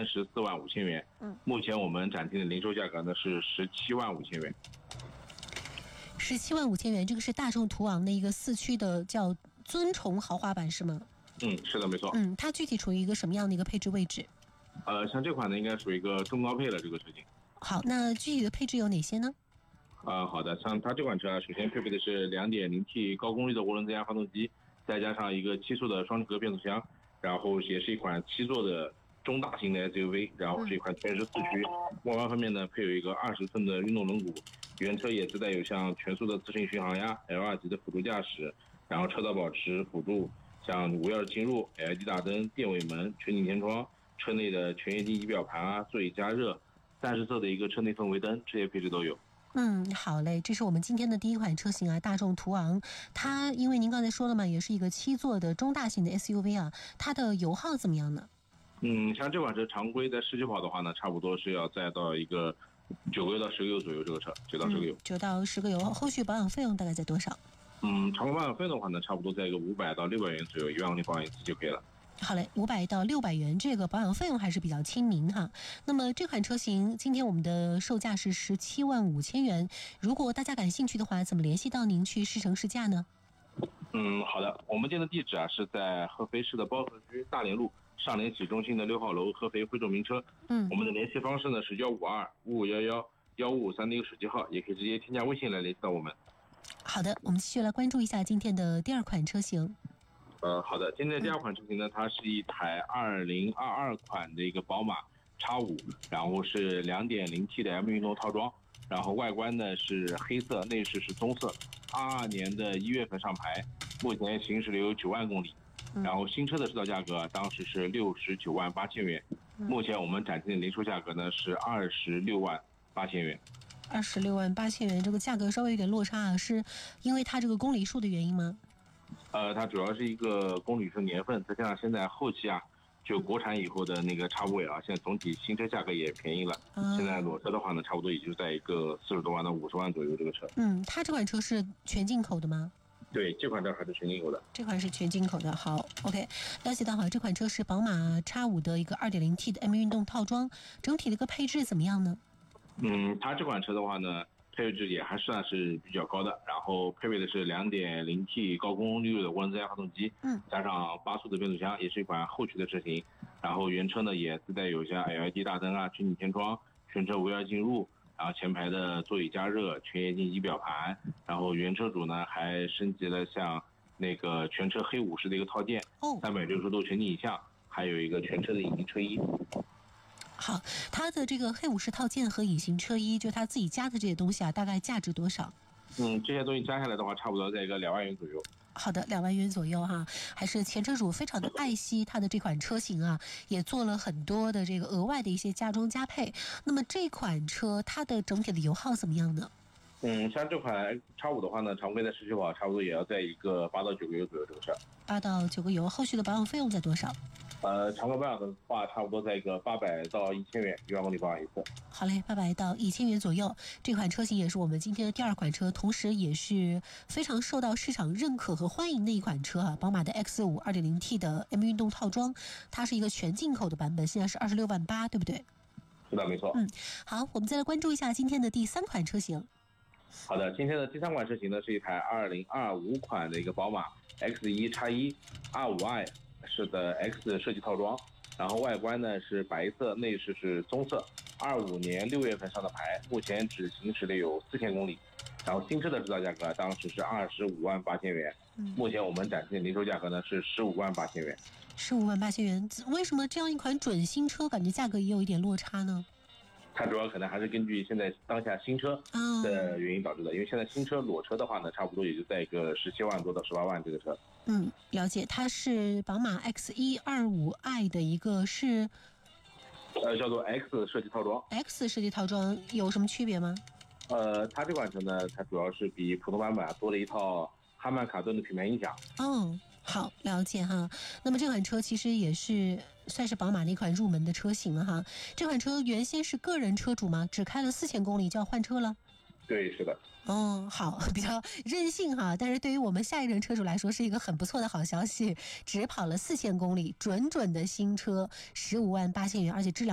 34.5万元。目前我们展厅的零售价格呢是17.5万元。 17.5万元，这个是大众途昂的一个4驱的叫尊崇豪华版是吗？ 是的，没错。 它具体处于一个什么样的一个配置位置？ 像这款呢，应该属于一个中高配的这个车型。 好，那具体的配置有哪些呢？ 好的，像它这款车首先配备的是 2.0T 高功率的涡轮增压发动机，再加上一个7速的双离合变速箱，然后也是一款7座的中大型的 SUV， 然后是一款全时四驱。外观方面呢，配有一个20寸的运动轮毂，原车也自带有像全速的自适应巡航呀、L2级的辅助驾驶，然后车道保持辅助，像无钥匙进入、LED 大灯、电尾门、全景天窗，车内的全液晶仪表盘啊、座椅加热、30色的一个车内氛围灯，这些配置都有。 好嘞，这是我们今天的第一款车型啊，大众途昂。它因为您刚才说了嘛，也是一个7座的中大型的 SUV 啊，它的油耗怎么样呢？ 像这款车常规在市区跑的话呢，差不多是要再到一个9个油到10个油左右，这个车9到10个油 ，9到10个油。后续保养费用大概在多少？ 常规保养费的话呢，差不多在一个500到600元左右，1万公里保养一次就可以了。 好嘞，500到600元，这个保养费用还是比较亲民哈。那么这款车型今天我们的售价是17.5万元，如果大家感兴趣的话，怎么联系到您去试乘试驾呢？ 好的，我们店的地址是在合肥市的包河区大连路上联洗中心的6号楼合肥徽州名车。我们的联系方式呢是152-5511-1553的一个手机号，也可以直接添加微信来联系到我们。 好的，我们继续来关注一下今天的第二款车型。 好的，今天的第二款车型呢，它是一台2022款的一个宝马 X5， 然后是 2.0T 的 M 运动套装，然后外观呢是黑色，内饰是棕色，22年的1月份上牌，目前行驶了有9万公里，然后新车的指导价格当时是69.8万元，目前我们展厅的零售价格呢是26.8万元。 26.8万元，这个价格稍微有点落差啊，是因为它这个公里数的原因吗？ 它主要是一个公里数年份，再加上现在后期就国产以后的那个X5啊，现在总体新车价格也便宜了。现在裸车的话呢，差不多也就在一个40多万到50万左右这个车。 它这款车是全进口的吗？ 对，这款车还是全进口的。 这款是全进口的。好 ，OK， 了解到好，这款车是宝马 X5的一个 2.0T 的 M 运动套装，整体的一个配置怎么样呢？ 它这款车的话呢，配置也还算是比较高的，然后配备的是 2.0T 高功率的涡轮增压发动机，加上8速的变速箱，也是一款后驱的车型。然后原车呢也自带有像 LED 大灯啊、全景天窗、全车无钥匙进入，然后前排的座椅加热、全液晶仪表盘，然后原车主呢还升级了像那个全车黑武士的一个套件，360度全景影像，还有一个全车的隐形车衣。 好，它的这个黑武士套件和隐形车衣，就它自己加的这些东西大概价值多少？ 这些东西加下来的话，差不多在一个2万元左右。 好的，2万元左右哈，还是前车主非常的爱惜它的这款车型啊，也做了很多的这个额外的一些加装加配。那么这款车它的整体的油耗怎么样呢？ 像这款 X5的话呢，常规在市区跑差不多也要在一个8到9个油左右这个车。 8到9个油，后续的保养费用在多少？ 常规保养的话，差不多在一个800到1000元，1万公里保养一次。 好嘞，800到1000元左右。这款车型也是我们今天的第二款车，同时也是非常受到市场认可和欢迎的一款车啊。宝马的 X5 2.0T 的 M 运动套装，它是一个全进口的版本，现在是26.8万，对不对？ 是的，没错。 好，我们再来关注一下今天的第三款车型。 好的，今天的第三款车型呢是一台2025款的一个宝马 X1 X1 25i。是的 X 设计套装，然后外观呢是白色，内饰是棕色，25年6月份上的牌，目前只行驶了有4000公里，然后新车的指导价格当时是25.8万元，目前我们展厅的零售价格呢是15.8万元。 15.8万元，为什么这样一款准新车感觉价格也有一点落差呢？ 它主要可能还是根据现在当下新车的原因导致的，因为现在新车裸车的话呢，差不多也就在一个17万多到18万这个车。 了解，它是宝马 X125i 的一个是， 叫做 X 设计套装。 X 设计套装有什么区别吗？ 它这款车呢，它主要是比普通版本多了一套哈曼卡顿的品牌音响。 好，了解哈。那么这款车其实也是算是宝马的一款入门的车型了哈。这款车原先是个人车主吗？只开了4000公里就要换车了？ 对，是的。 好，比较任性哈，但是对于我们下一任车主来说是一个很不错的好消息，只跑了4000公里，准的新车，15.8万元，而且质量